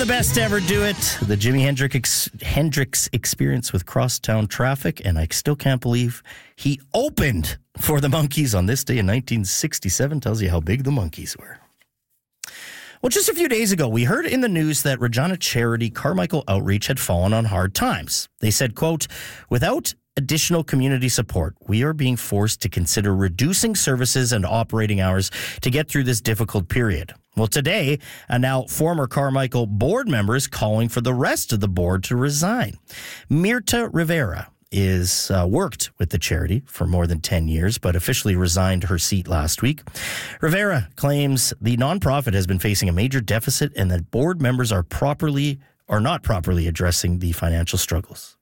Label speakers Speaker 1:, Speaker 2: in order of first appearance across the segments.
Speaker 1: the best to ever do it. The Jimi Hendrix Experience with Crosstown Traffic, and I still can't believe he opened for the Monkees on this day in 1967. Tells you how big the Monkees were. Well, just a few days ago, we heard in the news that Regina charity Carmichael Outreach had fallen on hard times. They said, quote, without additional community support, we are being forced to consider reducing services and operating hours to get through this difficult period. Well, today, a now former Carmichael board member is calling for the rest of the board to resign. Mirta Rivera is worked with the charity for more than 10 years, but officially resigned her seat last week. Rivera claims the nonprofit has been facing a major deficit and that board members are not properly addressing the financial struggles.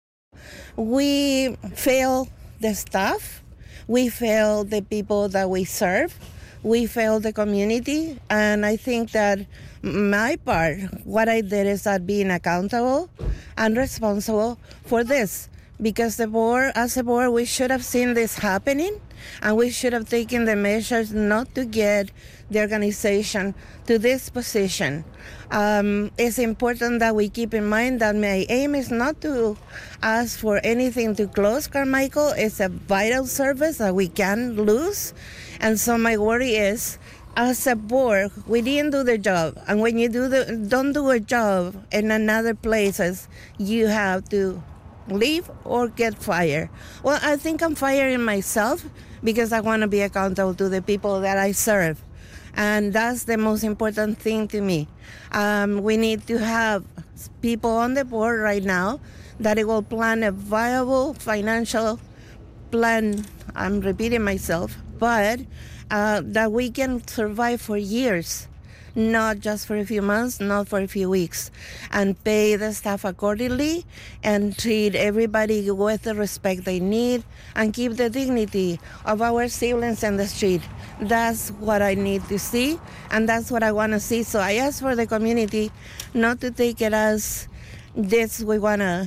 Speaker 2: We fail the staff, we fail the people that we serve, we fail the community, and I think that my part, what I did is that being accountable and responsible for this. Because as a board, we should have seen this happening, and we should have taken the measures not to get the organization to this position. It's important that we keep in mind that my aim is not to ask for anything to close Carmichael. It's a vital service that we can't lose. And so my worry is, as a board, we didn't do the job. And when you don't do a job in another places, you have to leave or get fired. Well, I think I'm firing myself because I want to be accountable to the people that I serve. And that's the most important thing to me. We need to have people on the board right now that it will plan a viable financial plan. I'm repeating myself, but that we can survive for years. Not just for a few months, not for a few weeks, and pay the staff accordingly and treat everybody with the respect they need and keep the dignity of our siblings in the street. That's what I need to see, and that's what I want to see. So I ask for the community not to take it as this, we want to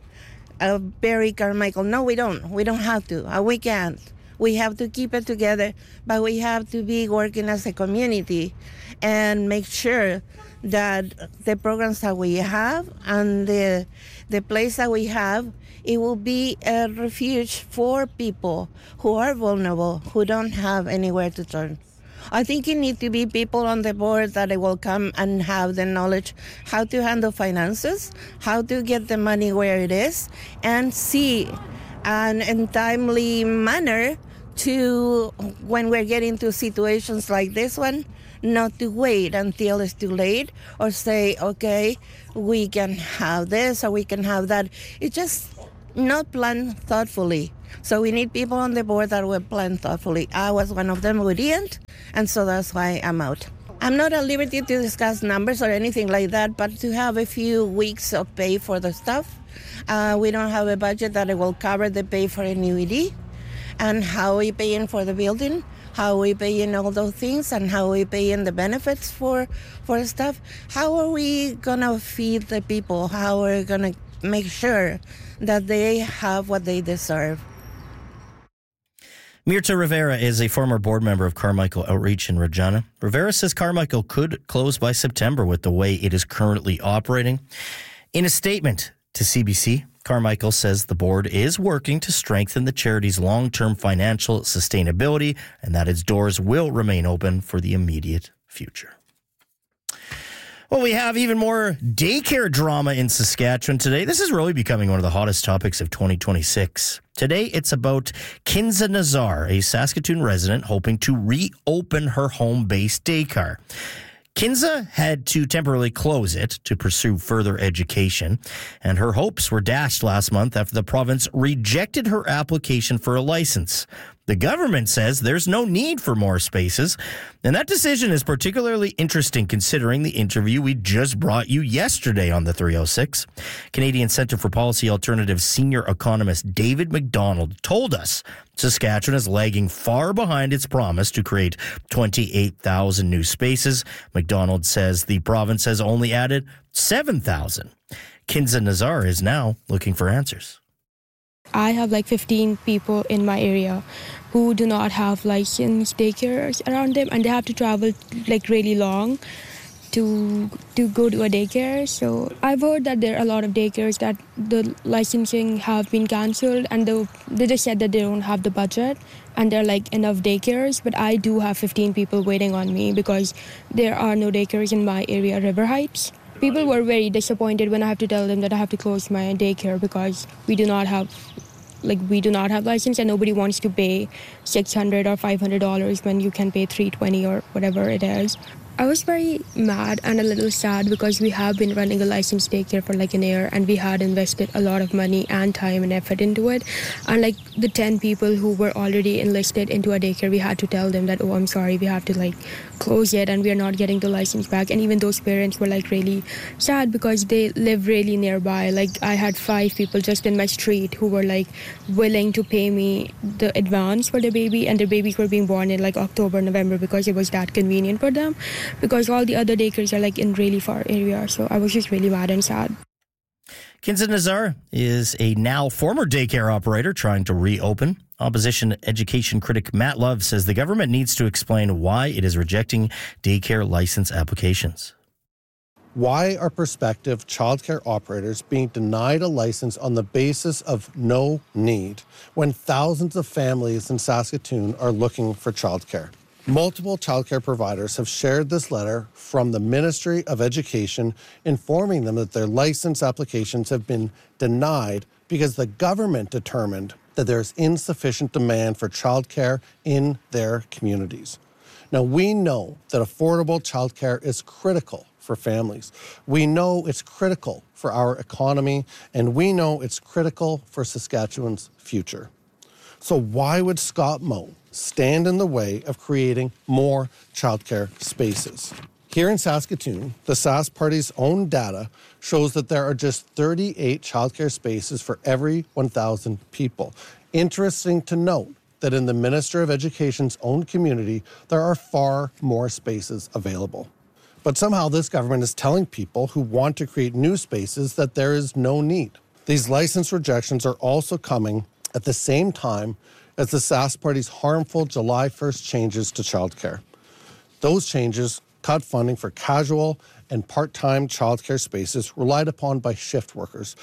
Speaker 2: bury Carmichael. No, we don't. We don't have to. We can't. We have to keep it together, but we have to be working as a community and make sure that the programs that we have and the place that we have, it will be a refuge for people who are vulnerable, who don't have anywhere to turn. I think it needs to be people on the board that will come and have the knowledge how to handle finances, how to get the money where it is, and see in timely manner to, when we're getting to situations like this one, not to wait until it's too late or say, okay, we can have this or we can have that. It's just not planned thoughtfully. So we need people on the board that will plan thoughtfully. I was one of them who didn't, and so that's why I'm out. I'm not at liberty to discuss numbers or anything like that, but to have a few weeks of pay for the staff. We don't have a budget that it will cover the pay for a new ED. And how we paying for the building, how we paying all those things, and how we paying the benefits for staff. How are we gonna feed the people? How are we gonna make sure that they have what they deserve?
Speaker 1: Mirta Rivera is a former board member of Carmichael Outreach in Regina. Rivera says Carmichael could close by September with the way it is currently operating. In a statement to CBC, Carmichael says the board is working to strengthen the charity's long-term financial sustainability and that its doors will remain open for the immediate future. Well, we have even more daycare drama in Saskatchewan today. This is really becoming one of the hottest topics of 2026. Today, it's about Kinza Nazar, a Saskatoon resident hoping to reopen her home-based daycare. Kinza had to temporarily close it to pursue further education, and her hopes were dashed last month after the province rejected her application for a license. The government says there's no need for more spaces, and that decision is particularly interesting considering the interview we just brought you yesterday on the 306. Canadian Centre for Policy Alternatives senior economist David McDonald told us Saskatchewan is lagging far behind its promise to create 28,000 new spaces. McDonald says the province has only added 7,000. Kinza Nazar is now looking for answers.
Speaker 3: I have 15 people in my area who do not have licensed daycare around them, and they have to travel really long to go to a daycare. So I've heard that there are a lot of daycares that the licensing have been cancelled, and they just said that they don't have the budget and there are like enough daycares. But I do have 15 people waiting on me because there are no daycares in my area, River Heights. People were very disappointed when I have to tell them that I have to close my daycare because we do not have license, and nobody wants to pay $600 or $500 when you can pay $320 or whatever it is. I was very mad and a little sad because we have been running a licensed daycare for like an year, and we had invested a lot of money and time and effort into it. And like the 10 people who were already enlisted into a daycare, we had to tell them that, oh, I'm sorry, we have to like close it and we are not getting the license back. And even those parents were like really sad because they live really nearby. Like I had 5 people just in my street who were like willing to pay me the advance for the baby, and their babies were being born in like October, November because it was that convenient for them, because all the other daycares are like in really far areas. So I was just really mad and sad.
Speaker 1: Kinza Nazar is a now former daycare operator trying to reopen. Opposition education critic Matt Love says the government needs to explain why it is rejecting daycare license applications.
Speaker 4: Why are prospective childcare operators being denied a license on the basis of no need when thousands of families in Saskatoon are looking for childcare? Multiple childcare providers have shared this letter from the Ministry of Education informing them that their license applications have been denied because the government determined that there's insufficient demand for childcare in their communities. Now, we know that affordable childcare is critical for families. We know it's critical for our economy, and we know it's critical for Saskatchewan's future. So why would Scott Moe stand in the way of creating more childcare spaces? Here in Saskatoon, the Sask Party's own data shows that there are just 38 childcare spaces for every 1,000 people. Interesting to note that in the Minister of Education's own community, there are far more spaces available. But somehow this government is telling people who want to create new spaces that there is no need. These license rejections are also coming at the same time as the Sask Party's harmful July 1st changes to childcare. Those changes cut funding for casual and part-time childcare spaces relied upon by shift workers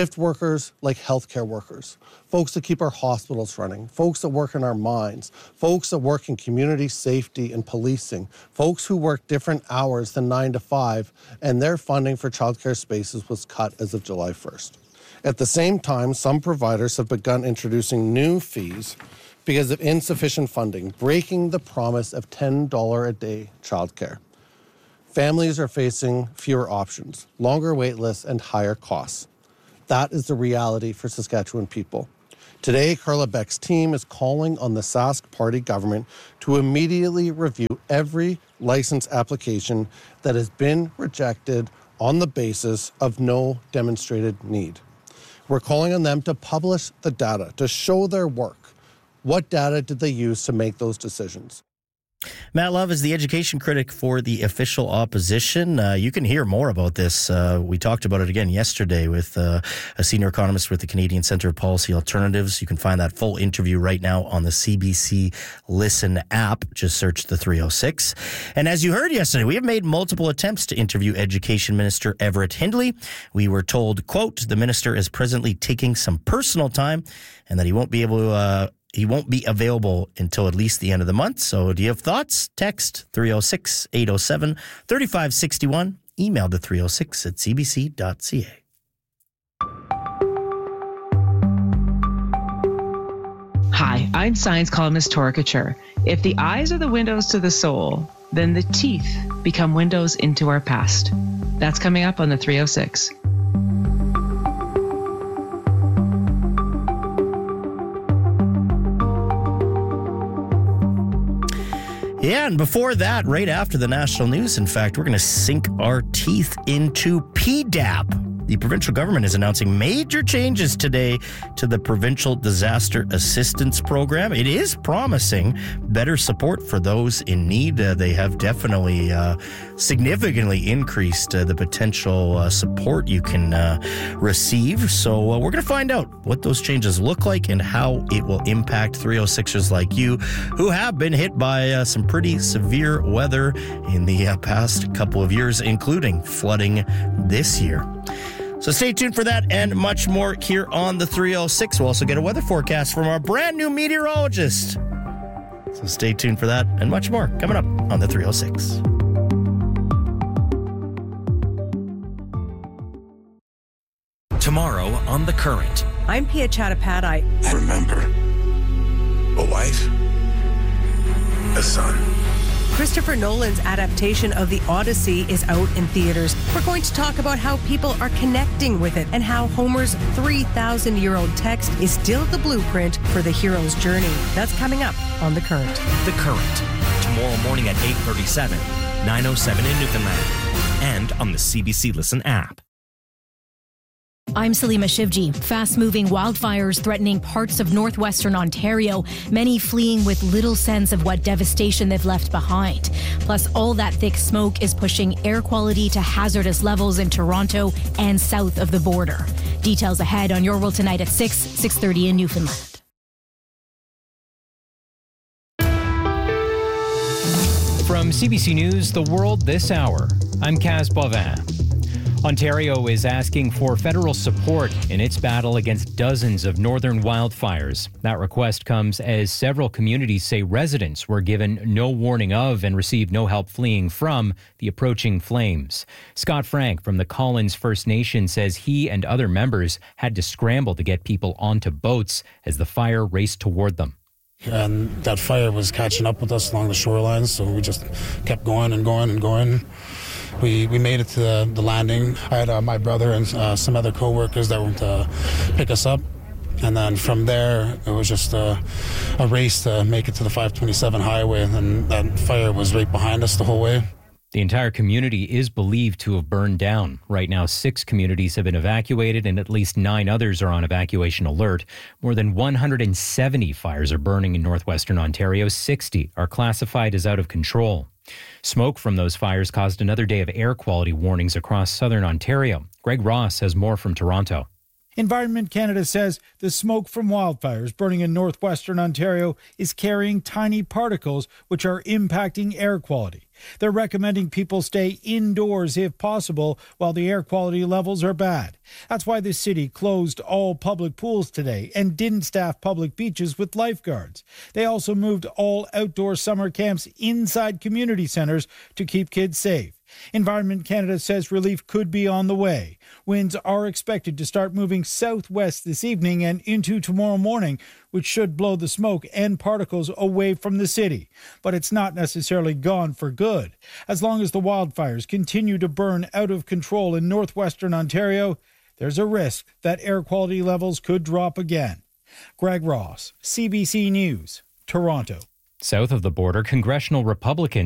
Speaker 4: like healthcare workers, folks that keep our hospitals running, folks that work in our mines, folks that work in community safety and policing, folks who work different hours than 9 to 5, and their funding for childcare spaces was cut as of July 1st. At the same time, some providers have begun introducing new fees because of insufficient funding, breaking the promise of $10 a day childcare. Families are facing fewer options, longer wait lists, and higher costs. That is the reality for Saskatchewan people. Today, Carla Beck's team is calling on the Sask Party government to immediately review every license application that has been rejected on the basis of no demonstrated need. We're calling on them to publish the data, to show their work. What data did they use to make those decisions?
Speaker 1: Matt Love is the education critic for the official opposition. You can hear more about this. We talked about it again yesterday with a senior economist with the Canadian Centre of Policy Alternatives. You can find that full interview right now on the CBC Listen app. Just search the 306. And as you heard yesterday, we have made multiple attempts to interview Education Minister Everett Hindley. We were told, quote, the minister is presently taking some personal time and that he won't be available until at least the end of the month. So do you have thoughts? Text 306-807-3561. Email to 306@cbc.ca.
Speaker 5: Hi, I'm science columnist Tora Couture. If the eyes are the windows to the soul, then the teeth become windows into our past. That's coming up on the 306.
Speaker 1: Yeah, and before that, right after the national news, in fact, we're going to sink our teeth into PDAP. the provincial government is announcing major changes today to the Provincial Disaster Assistance Program. It is promising better support for those in need. They have definitely significantly increased the potential support you can receive. So we're going to find out what those changes look like and how it will impact 306ers like you who have been hit by some pretty severe weather in the past couple of years, including flooding this year. So stay tuned for that and much more here on the 306. We'll also get a weather forecast from our brand new meteorologist. So stay tuned for that and much more coming up on the 306.
Speaker 6: Tomorrow on The Current.
Speaker 7: I'm Pia Chattopadhyay.
Speaker 8: I remember a wife, a son.
Speaker 7: Christopher Nolan's adaptation of The Odyssey is out in theaters. We're going to talk about how people are connecting with it and how Homer's 3,000-year-old text is still the blueprint for the hero's journey. That's coming up on The Current.
Speaker 6: The Current. Tomorrow morning at 8:37, 9:07 in Newfoundland. And on the CBC Listen app.
Speaker 9: I'm Salima Shivji. Fast-moving wildfires threatening parts of northwestern Ontario, many fleeing with little sense of what devastation they've left behind. Plus, all that thick smoke is pushing air quality to hazardous levels in Toronto and south of the border. Details ahead on Your World Tonight at 6:30 in Newfoundland.
Speaker 10: From CBC News, The World This Hour, I'm Kaz Bovin. Ontario is asking for federal support in its battle against dozens of northern wildfires. That request comes as several communities say residents were given no warning of and received no help fleeing from the approaching flames. Scott Frank from the Collins First Nation says he and other members had to scramble to get people onto boats as the fire raced toward them.
Speaker 11: And that fire was catching up with us along the shoreline, so we just kept going and going and going. We made it to the landing. I had my brother and some other co-workers that were to pick us up. And then from there, it was just a race to make it to the 527 highway. And that fire was right behind us the whole way.
Speaker 10: The entire community is believed to have burned down. Right now, 6 communities have been evacuated and at least 9 others are on evacuation alert. More than 170 fires are burning in northwestern Ontario. 60 are classified as out of control. Smoke from those fires caused another day of air quality warnings across southern Ontario. Greg Ross has more from Toronto.
Speaker 12: Environment Canada says the smoke from wildfires burning in northwestern Ontario is carrying tiny particles which are impacting air quality. They're recommending people stay indoors if possible while the air quality levels are bad. That's why the city closed all public pools today and didn't staff public beaches with lifeguards. They also moved all outdoor summer camps inside community centres to keep kids safe. Environment Canada says relief could be on the way. Winds are expected to start moving southwest this evening and into tomorrow morning, which should blow the smoke and particles away from the city. But it's not necessarily gone for good. As long as the wildfires continue to burn out of control in northwestern Ontario, there's a risk that air quality levels could drop again. Greg Ross, CBC News, Toronto.
Speaker 10: South of the border, congressional Republicans